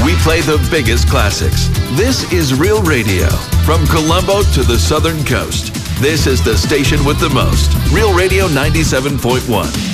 We play the biggest classics. This is Real Radio. From Colombo to the Southern Coast. This is the station with the most. Real Radio 97.1.